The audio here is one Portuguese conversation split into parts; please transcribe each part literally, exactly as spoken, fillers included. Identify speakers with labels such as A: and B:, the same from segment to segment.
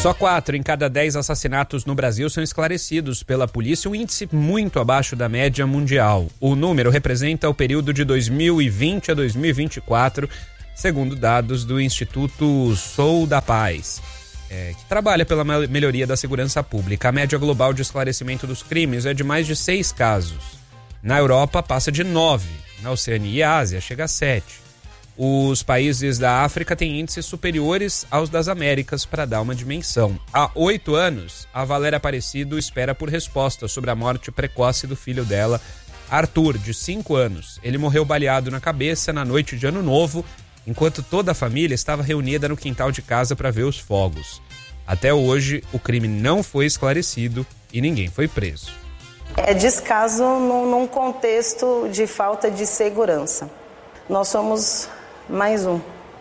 A: Só quatro em cada dez assassinatos no Brasil são esclarecidos pela polícia, um índice muito abaixo da média mundial. O número representa o período de dois mil e vinte a dois mil e vinte e quatro, segundo dados do Instituto Sou da Paz, é, que trabalha pela melhoria da segurança pública. A média global de esclarecimento dos crimes é de mais de seis casos. Na Europa passa de nove, na Oceania e Ásia chega a sete. Os países da África têm índices superiores aos das Américas, para dar uma dimensão. Há oito anos, a Valéria Aparecido espera por resposta sobre a morte precoce do filho dela, Arthur, de cinco anos. Ele morreu baleado na cabeça na noite de Ano Novo, enquanto toda a família estava reunida no quintal de casa para ver os fogos. Até hoje, o crime não foi esclarecido e ninguém foi preso.
B: É descaso num, num contexto de falta de segurança. Nós somos mais um,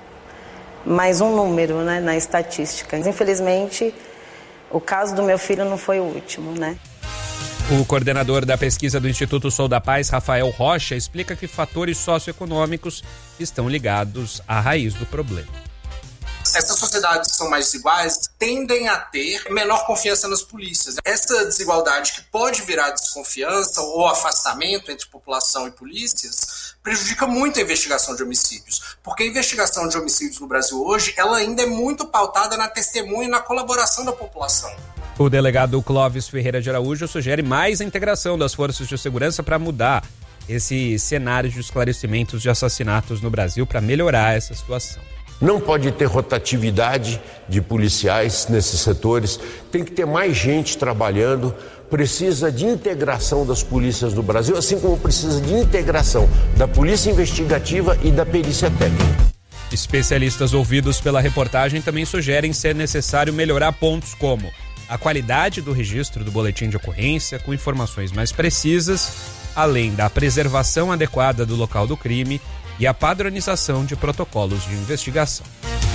B: mais um número, né, na estatística. Infelizmente, o caso do meu filho não foi o último, né?
A: O coordenador da pesquisa do Instituto Sou da Paz, Rafael Rocha, explica que fatores socioeconômicos estão ligados à raiz do problema.
C: Essas sociedades que são mais desiguais tendem a ter menor confiança nas polícias. Essa desigualdade, que pode virar desconfiança ou afastamento entre população e polícias, prejudica muito a investigação de homicídios. Porque a investigação de homicídios no Brasil hoje, ela ainda é muito pautada na testemunha e na colaboração da população.
A: O delegado Clóvis Ferreira de Araújo sugere mais integração das forças de segurança para mudar esse cenário de esclarecimentos de assassinatos no Brasil, para melhorar essa situação.
D: Não pode ter rotatividade de policiais nesses setores, tem que ter mais gente trabalhando, precisa de integração das polícias no Brasil, assim como precisa de integração da polícia investigativa e da perícia técnica.
A: Especialistas ouvidos pela reportagem também sugerem ser necessário melhorar pontos como a qualidade do registro do boletim de ocorrência, com informações mais precisas, além da preservação adequada do local do crime e a padronização de protocolos de investigação.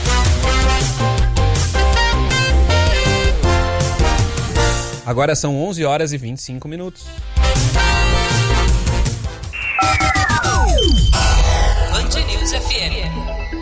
A: Agora são onze horas e vinte e cinco minutos.
E: Band News F M.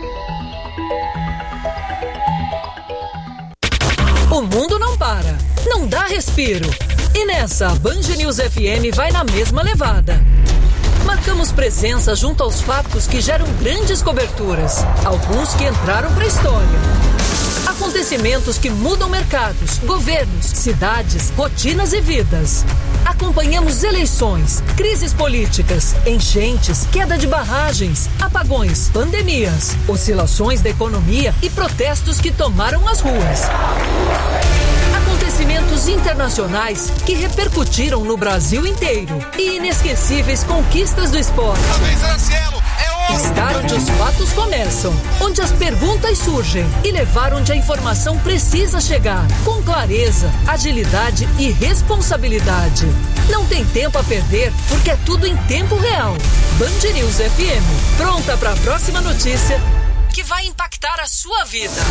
E: O mundo não para, não dá respiro. E nessa, a Band News F M vai na mesma levada. Marcamos presença junto aos fatos que geram grandes coberturas, alguns que entraram para a história. Acontecimentos que mudam mercados, governos, cidades, rotinas e vidas. Acompanhamos eleições, crises políticas, enchentes, queda de barragens, apagões, pandemias, oscilações da economia e protestos que tomaram as ruas. Acontecimentos internacionais que repercutiram no Brasil inteiro e inesquecíveis conquistas do esporte. Estar onde os fatos começam, onde as perguntas surgem e levar onde a informação precisa chegar, com clareza, agilidade e responsabilidade. Não tem tempo a perder, porque é tudo em tempo real. Band News F M, pronta para a próxima notícia que vai impactar a sua vida.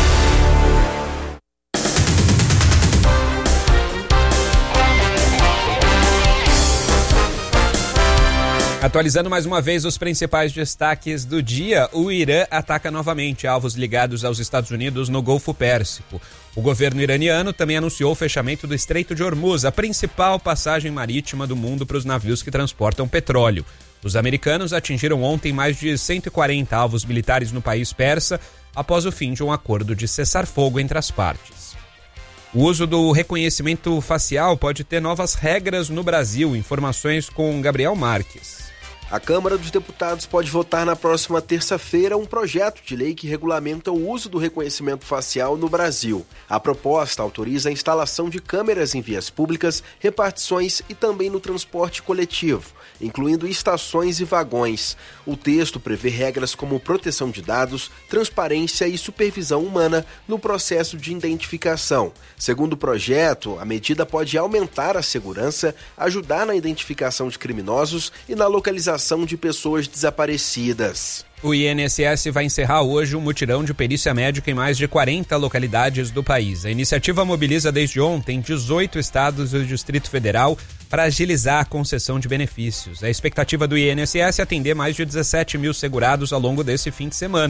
A: Atualizando mais uma vez os principais destaques do dia, o Irã ataca novamente alvos ligados aos Estados Unidos no Golfo Pérsico. O governo iraniano também anunciou o fechamento do Estreito de Hormuz, a principal passagem marítima do mundo para os navios que transportam petróleo. Os americanos atingiram ontem mais de cento e quarenta alvos militares no país persa, após o fim de um acordo de cessar-fogo entre as partes. O uso do reconhecimento facial pode ter novas regras no Brasil. Informações com Gabriel Marques.
F: A Câmara dos Deputados pode votar na próxima terça-feira um projeto de lei que regulamenta o uso do reconhecimento facial no Brasil. A proposta autoriza a instalação de câmeras em vias públicas, repartições e também no transporte coletivo, incluindo estações e vagões. O texto prevê regras como proteção de dados, transparência e supervisão humana no processo de identificação. Segundo o projeto, a medida pode aumentar a segurança, ajudar na identificação de criminosos e na localização de pessoas desaparecidas.
A: O I N S S vai encerrar hoje um mutirão de perícia médica em mais de quarenta localidades do país. A iniciativa mobiliza desde ontem dezoito estados e o Distrito Federal para agilizar a concessão de benefícios. A expectativa do I N S S é atender mais de dezessete mil segurados ao longo desse fim de semana.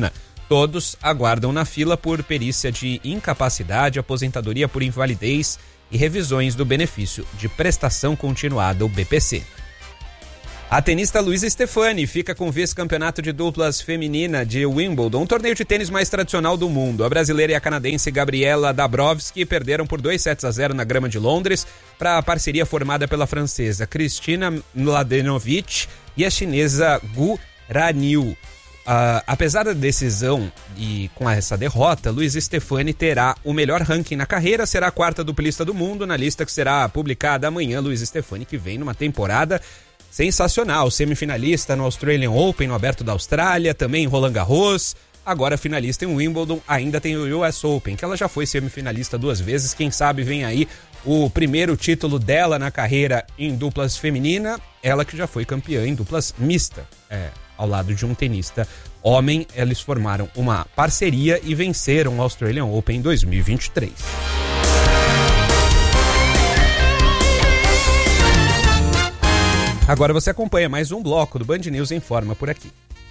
A: Todos aguardam na fila por perícia de incapacidade, aposentadoria por invalidez e revisões do benefício de prestação continuada, o B P C. A tenista Luísa Stefani fica com o vice-campeonato de duplas feminina de Wimbledon, um torneio de tênis mais tradicional do mundo. A brasileira e a canadense Gabriela Dabrowski perderam por dois sets a zero na grama de Londres para a parceria formada pela francesa Kristina Mladenovic e a chinesa Gu Raniu. Uh, apesar da decisão e com essa derrota, Luísa Stefani terá o melhor ranking na carreira, será a quarta duplista do mundo na lista que será publicada amanhã. Luísa Stefani, que vem numa temporada sensacional, semifinalista no Australian Open, no Aberto da Austrália, também em Roland Garros, agora finalista em Wimbledon, ainda tem o U S Open, que ela já foi semifinalista duas vezes, quem sabe vem aí o primeiro título dela na carreira em duplas feminina, ela que já foi campeã em duplas mista, é, ao lado de um tenista homem. Eles formaram uma parceria e venceram o Australian Open em dois mil e vinte e três. Agora você acompanha mais um bloco do Band News em Forma por aqui.